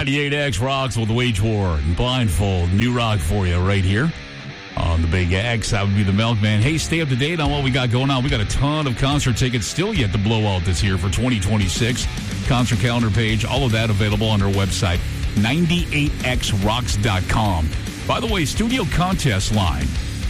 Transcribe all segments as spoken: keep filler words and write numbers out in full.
ninety-eight X rocks with Wage War and Blindfold. New rock for you right here on the Big X. That would be the Milkman. Hey, stay up to date on what we got going on. We got a ton of concert tickets still yet to blow out this year for twenty twenty-six. Concert calendar page, all of that available on our website, ninety-eight x rocks dot com. By the way, studio contest line.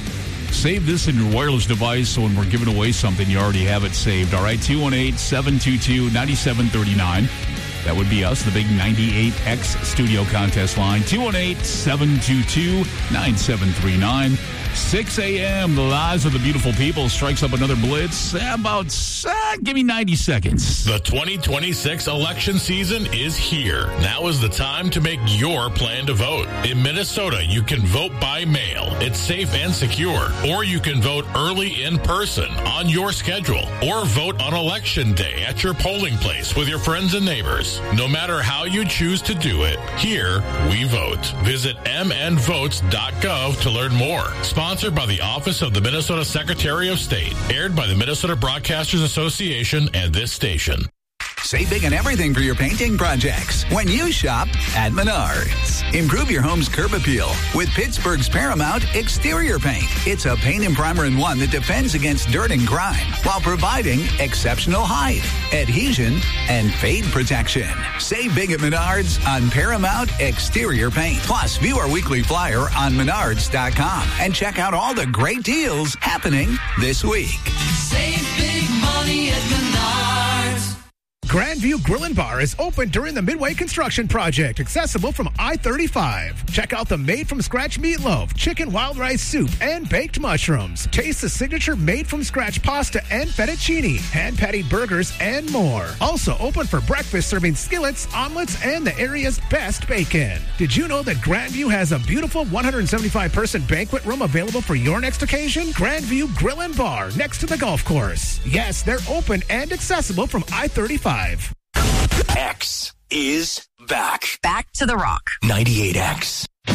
Save this in your wireless device so when we're giving away something, you already have it saved. All right, two one eight, seven two two, nine seven three nine. That would be us, the big ninety-eight X studio contest line. two one eight, seven two two, nine seven three nine. six a.m., the lives of the beautiful people strikes up another blitz. About, uh, give me ninety seconds. The twenty twenty-six election season is here. Now is the time to make your plan to vote. In Minnesota, you can vote by mail. It's safe and secure. Or you can vote early in person on your schedule. Or vote on election day at your polling place with your friends and neighbors. No matter how you choose to do it, here we vote. Visit m n votes dot gov to learn more. Sponsored by the Office of the Minnesota Secretary of State. Aired by the Minnesota Broadcasters Association and this station. Save big on everything for your painting projects when you shop at Menards. Improve your home's curb appeal with Pittsburgh's Paramount Exterior Paint. It's a paint and primer in one that defends against dirt and grime while providing exceptional height, adhesion, and fade protection. Save big at Menards on Paramount Exterior Paint. Plus, view our weekly flyer on menards dot com and check out all the great deals happening this week. Save big money at Menards. Grandview Grill and Bar is open during the Midway Construction Project, accessible from I thirty-five. Check out the made-from-scratch meatloaf, chicken wild rice soup, and baked mushrooms. Taste the signature made-from-scratch pasta and fettuccine, hand-patted burgers, and more. Also open for breakfast, serving skillets, omelets, and the area's best bacon. Did you know that Grandview has a beautiful one hundred seventy-five person banquet room available for your next occasion? Grandview Grill and Bar, next to the golf course. Yes, they're open and accessible from I thirty-five. X is back. Back to the rock. ninety-eight X.